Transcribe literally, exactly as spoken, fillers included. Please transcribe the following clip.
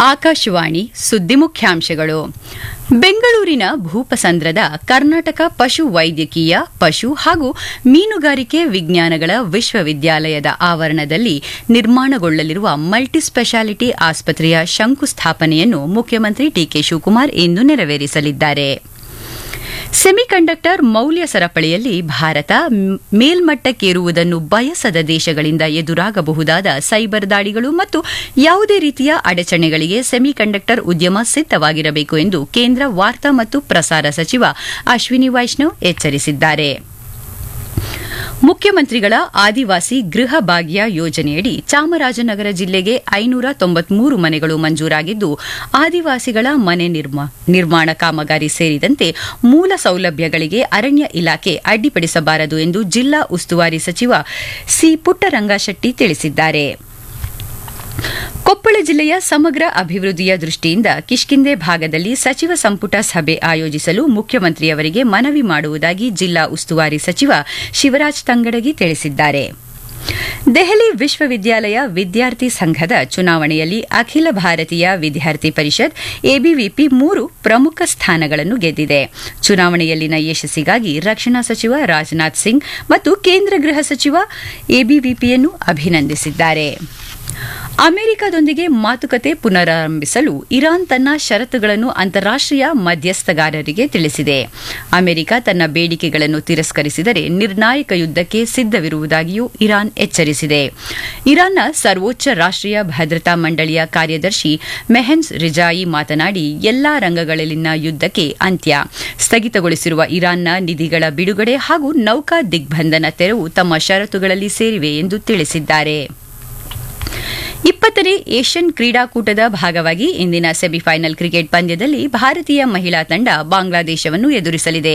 ಆಕಾಶವಾಣಿ ಸುದ್ದಿ ಮುಖ್ಯಾಂಶಗಳು. ಬೆಂಗಳೂರಿನ ಭೂಪಸಂದ್ರದ ಕರ್ನಾಟಕ ಪಶು ವೈದ್ಯಕೀಯ, ಪಶು ಹಾಗೂ ಮೀನುಗಾರಿಕೆ ವಿಜ್ಞಾನಗಳ ವಿಶ್ವವಿದ್ಯಾಲಯದ ಆವರಣದಲ್ಲಿ ನಿರ್ಮಾಣಗೊಳ್ಳಲಿರುವ ಮಲ್ಟಿ ಸ್ಪೆಷಾಲಿಟಿ ಆಸ್ಪತ್ರೆಯ ಶಂಕುಸ್ಥಾಪನೆಯನ್ನು ಮುಖ್ಯಮಂತ್ರಿ ಡಿಕೆ ಶಿವಕುಮಾರ್ ಇಂದು ನೆರವೇರಿಸಲಿದ್ದಾರೆ. ಸೆಮಿಕಂಡಕ್ಟರ್ ಮೌಲ್ಯ ಸರಪಳಿಯಲ್ಲಿ ಭಾರತ ಮೇಲ್ಮಟ್ಟಕ್ಕೇರುವುದನ್ನು ಬಯಸದ ದೇಶಗಳಿಂದ ಎದುರಾಗಬಹುದಾದ ಸೈಬರ್ ದಾಳಿಗಳು ಮತ್ತು ಯಾವುದೇ ರೀತಿಯ ಅಡಚಣೆಗಳಿಗೆ ಸೆಮಿಕಂಡಕ್ಟರ್ ಉದ್ಯಮ ಸಿದ್ದವಾಗಿರಬೇಕು ಎಂದು ಕೇಂದ್ರ ವಾರ್ತಾ ಮತ್ತು ಪ್ರಸಾರ ಸಚಿವ ಅಶ್ವಿನಿ ವೈಷ್ಣವ್ ಎಚ್ಚರಿಸಿದ್ದಾರೆ. ಮುಖ್ಯಮಂತ್ರಿಗಳ ಆದಿವಾಸಿ ಗೃಹ ಭಾಗ್ಯ ಯೋಜನೆಯಡಿ ಚಾಮರಾಜನಗರ ಜಿಲ್ಲೆಗೆ ಐನೂರ ತೊಂಬತ್ಮೂರು ಮನೆಗಳು ಮಂಜೂರಾಗಿದ್ದು, ಆದಿವಾಸಿಗಳ ಮನೆ ನಿರ್ಮಾಣ ಕಾಮಗಾರಿ ಸೇರಿದಂತೆ ಮೂಲ ಸೌಲಭ್ಯಗಳಿಗೆ ಅರಣ್ಯ ಇಲಾಖೆ ಅಡ್ಡಿಪಡಿಸಬಾರದು ಎಂದು ಜಿಲ್ಲಾ ಉಸ್ತುವಾರಿ ಸಚಿವ ಸಿ ಪುಟ್ಟರಂಗಶೆಟ್ಟಿ ತಿಳಿಸಿದ್ದಾರೆ. ಕೊಪ್ಪಳ ಜಿಲ್ಲೆಯ ಸಮಗ್ರ ಅಭಿವೃದ್ಧಿಯ ದೃಷ್ಟಿಯಿಂದ ಕಿಷ್ಕಿಂಧೆ ಭಾಗದಲ್ಲಿ ಸಚಿವ ಸಂಪುಟ ಸಭೆ ಆಯೋಜಿಸಲು ಮುಖ್ಯಮಂತ್ರಿಯವರಿಗೆ ಮನವಿ ಮಾಡುವುದಾಗಿ ಜಿಲ್ಲಾ ಉಸ್ತುವಾರಿ ಸಚಿವ ಶಿವರಾಜ್ ತಂಗಡಗಿ ತಿಳಿಸಿದ್ದಾರೆ. ದೆಹಲಿ ವಿಶ್ವವಿದ್ಯಾಲಯ ವಿದ್ಯಾರ್ಥಿ ಸಂಘದ ಚುನಾವಣೆಯಲ್ಲಿ ಅಖಿಲ ಭಾರತೀಯ ವಿದ್ಯಾರ್ಥಿ ಪರಿಷತ್ ಎಬಿವಿಪಿ ಮೂರು ಪ್ರಮುಖ ಸ್ಥಾನಗಳನ್ನು ಗೆದ್ದಿದೆ. ಚುನಾವಣೆಯಲ್ಲಿನ ಯಶಸ್ಸಿಗಾಗಿ ರಕ್ಷಣಾ ಸಚಿವ ರಾಜನಾಥ್ ಸಿಂಗ್ ಮತ್ತು ಕೇಂದ್ರ ಗೃಹ ಸಚಿವ ಎಬಿವಿಪಿಯನ್ನು ಅಭಿನಂದಿಸಿದ್ದಾರೆ. ಅಮೆರಿಕದೊಂದಿಗೆ ಮಾತುಕತೆ ಪುನರಾರಂಭಿಸಲು ಇರಾನ್ ತನ್ನ ಷರತ್ತುಗಳನ್ನು ಅಂತಾರಾಷ್ಟೀಯ ಮಧ್ಯಸ್ಥಗಾರರಿಗೆ ತಿಳಿಸಿದೆ. ಅಮೆರಿಕ ತನ್ನ ಬೇಡಿಕೆಗಳನ್ನು ತಿರಸ್ಕರಿಸಿದರೆ ನಿರ್ಣಾಯಕ ಯುದ್ದಕ್ಕೆ ಸಿದ್ದವಿರುವುದಾಗಿಯೂ ಇರಾನ್ ಎಚ್ಚರಿಸಿದೆ. ಇರಾನ್ನ ಸರ್ವೋಚ್ಚ ರಾಷ್ಟೀಯ ಭದ್ರತಾ ಮಂಡಳಿಯ ಕಾರ್ಯದರ್ಶಿ ಮೆಹೆನ್ಸ್ ರಿಜಾಯಿ ಮಾತನಾಡಿ, ಎಲ್ಲಾ ರಂಗಗಳಲ್ಲಿನ ಯುದ್ದಕ್ಕೆ ಅಂತ್ಯ, ಸ್ಥಗಿತಗೊಳಿಸಿರುವ ಇರಾನ್ನ ನಿಧಿಗಳ ಬಿಡುಗಡೆ ಹಾಗೂ ನೌಕಾ ದಿಗ್ಬಂಧನ ತೆರವು ತಮ್ಮ ಷರತ್ತುಗಳಲ್ಲಿ ಸೇರಿವೆ ಎಂದು ತಿಳಿಸಿದ್ದಾರೆ. ಇಪ್ಪತ್ತನೇ ಏಷ್ಯನ್ ಕ್ರೀಡಾಕೂಟದ ಭಾಗವಾಗಿ ಇಂದಿನ ಸೆಮಿಫೈನಲ್ ಕ್ರಿಕೆಟ್ ಪಂದ್ಯದಲ್ಲಿ ಭಾರತೀಯ ಮಹಿಳಾ ತಂಡ ಬಾಂಗ್ಲಾದೇಶವನ್ನು ಎದುರಿಸಲಿದೆ.